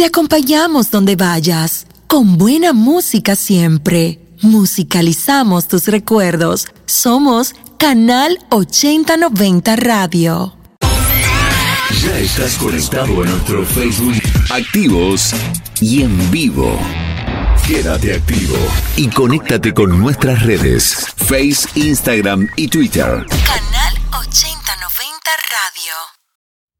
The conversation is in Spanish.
Te acompañamos donde vayas, con buena música siempre. Musicalizamos tus recuerdos. Somos Canal 8090 Radio. Ya estás conectado a nuestro Facebook, activos y en vivo. Quédate activo y conéctate con nuestras redes, Face, Instagram y Twitter. Canal 8090 Radio.